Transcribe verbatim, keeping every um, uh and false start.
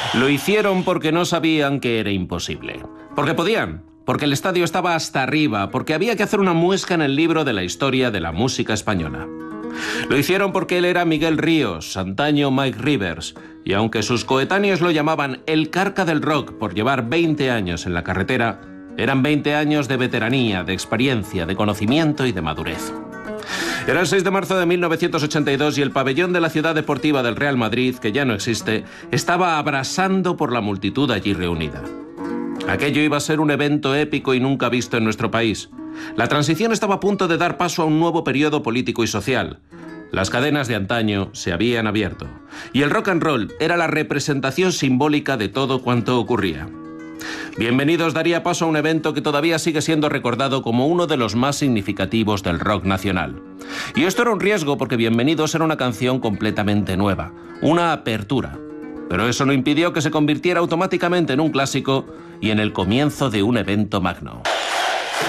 Lo hicieron porque no sabían que era imposible. Porque podían, porque el estadio estaba hasta arriba, porque había que hacer una muesca en el libro de la historia de la música española. Lo hicieron porque él era Miguel Ríos, antaño Mike Rivers, y aunque sus coetáneos lo llamaban el Carca del rock por llevar veinte años en la carretera, eran veinte años de veteranía, de experiencia, de conocimiento y de madurez. Era el seis de marzo de mil novecientos ochenta y dos y el pabellón de la ciudad deportiva del Real Madrid, que ya no existe, estaba abrasando por la multitud allí reunida. Aquello iba a ser un evento épico y nunca visto en nuestro país. La transición estaba a punto de dar paso a un nuevo periodo político y social. Las cadenas de antaño se habían abierto. Y el rock and roll era la representación simbólica de todo cuanto ocurría. Bienvenidos daría paso a un evento que todavía sigue siendo recordado como uno de los más significativos del rock nacional. Y esto era un riesgo porque Bienvenidos era una canción completamente nueva, una apertura. Pero eso no impidió que se convirtiera automáticamente en un clásico y en el comienzo de un evento magno.